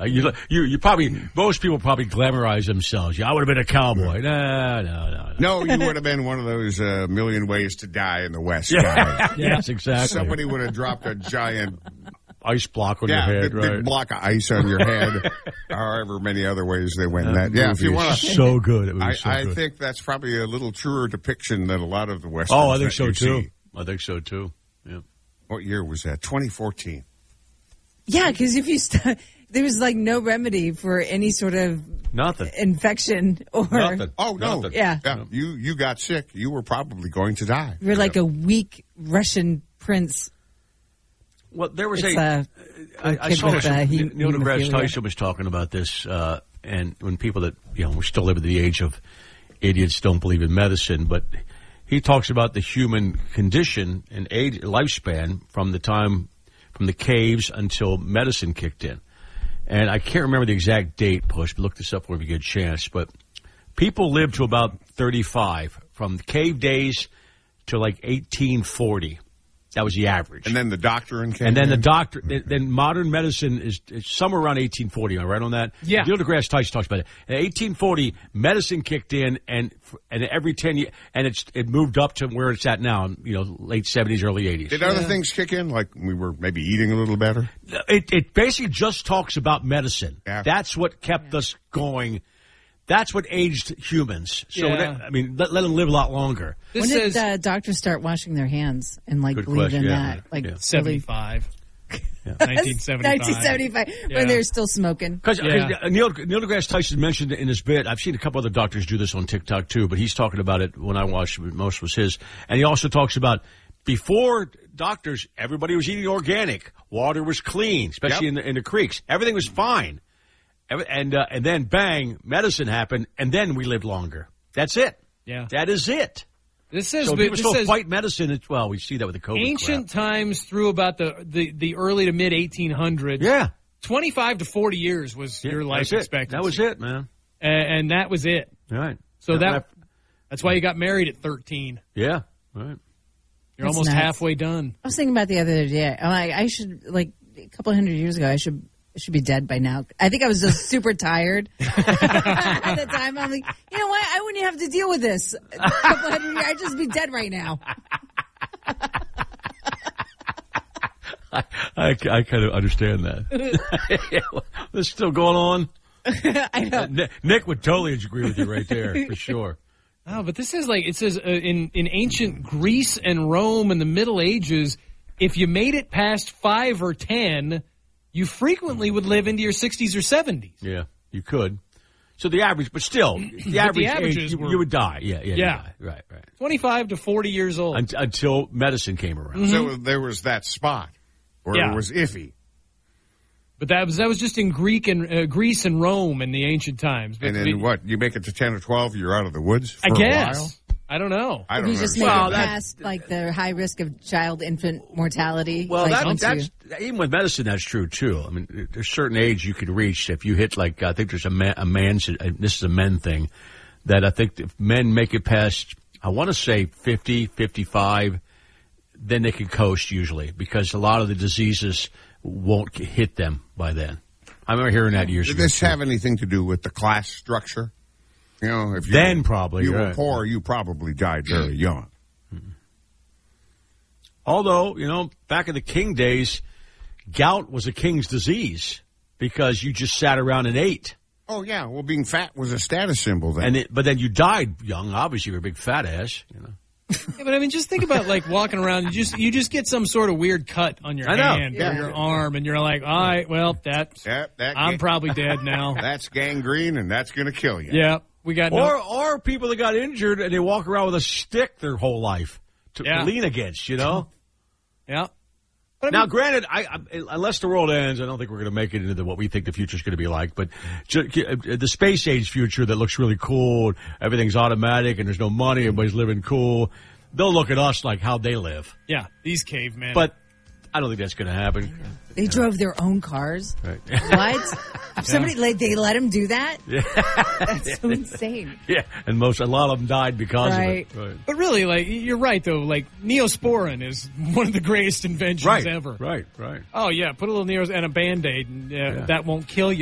You probably, most people probably glamorize themselves. I would have been a cowboy. No. No, you would have been one of those Million Ways to Die in the West guys. Yes, exactly. Somebody would have dropped a giant ice block on your head, big block of ice on your head. However many other ways they went. If you want to, so good. It was I good. think that's probably a little truer depiction than a lot of the Westerns. Oh, I think so too. See. I think so too. Yeah. What year was that? 2014. Yeah, because if you there was like no remedy for any sort of infection or nothing. Oh no, nothing. Yeah. You got sick. You were probably going to die. You're like a weak Russian prince. Well, there was I saw Neil deGrasse Tyson was talking about this, and when people that, we still live in the age of idiots don't believe in medicine, but he talks about the human condition and lifespan from the caves until medicine kicked in. And I can't remember the exact date, Push, but look this up when you get a chance. But people lived to about 35 from the cave days to like 1840. That was the average. And then the doctrine came then modern medicine is somewhere around 1840. Am I right on that? Yeah. Neil deGrasse Tyson talks about it. In 1840, medicine kicked in, and every 10 years, and it moved up to where it's at now, late 70s, early 80s. Did other things kick in, like we were maybe eating a little better? It basically just talks about medicine. Yeah. That's what kept us going. That's what aged humans. So, let them live a lot longer. When did doctors start washing their hands and believe in that? 75. 1975. When they're still smoking. Because Neil deGrasse Tyson mentioned in his bit, I've seen a couple other doctors do this on TikTok too, but he's talking about it when I watched most was his. And he also talks about before doctors, everybody was eating organic. Water was clean, especially in the creeks. Everything was fine. And then, bang, medicine happened, and then we lived longer. That's it. Yeah. That is it. People still fight medicine. Well, we see that with the COVID ancient times through about the early to mid 1800s. Yeah. 25 to 40 years was your life expectancy. That was it, man. And that was it. Right. So that's why you got married at 13. Yeah. Right. You're almost halfway done. I was thinking about the other day. I'm like, I should, a couple hundred years ago, I should be dead by now. I think I was just super tired at the time. I'm like, you know what? I wouldn't have to deal with this. I'd just be dead right now. I kind of understand that. This is still going on. I know. Nick would totally agree with you right there, for sure. Oh, but this is it says in ancient Greece and Rome in the Middle Ages, if you made it past 5 or 10, you frequently would live into your 60s or 70s. Yeah, you could. So the average, but still, the average age, you would die. Yeah. Right. 25 to 40 years old. Until medicine came around. Mm-hmm. So there was that spot where it was iffy. But that was just in Greece and Rome in the ancient times. But and then what? You make it to 10 or 12, you're out of the woods for I guess. a while? I don't know. If you just make it past the high risk of infant mortality. Well, that's even with medicine, that's true too. I mean, there's a certain age you could reach if you hit I think there's a man's. This is a men thing that I think if men make it past, I want to say 50, 55, then they can coast usually because a lot of the diseases won't hit them by then. I remember hearing that years ago. Did this have anything to do with the class structure? If you were poor, you probably died very young. Although, back in the king days, gout was a king's disease because you just sat around and ate. Oh, yeah. Well, being fat was a status symbol then. But then you died young. Obviously, you were a big fat ass, Yeah, but I mean, just think about walking around. You just get some sort of weird cut on your hand or your arm, and you're like, all right, well, I'm probably dead now. That's gangrene, and that's going to kill you. Yeah. We got or people that got injured and they walk around with a stick their whole life to lean against, Yeah. But now, granted, unless the world ends, I don't think we're going to make it into what we think the future is going to be like. But the space age future that looks really cool, everything's automatic and there's no money, everybody's living cool. They'll look at us like how they live. Yeah, these cavemen. But I don't think that's going to happen. They drove their own cars. Right. What? Somebody they let them do that? Yeah. That's so insane. Yeah, and a lot of them died because of it. Right. But really, you're right though. Neosporin is one of the greatest inventions ever. Right. Oh yeah, put a little Neos and a Band-Aid, and that won't kill you.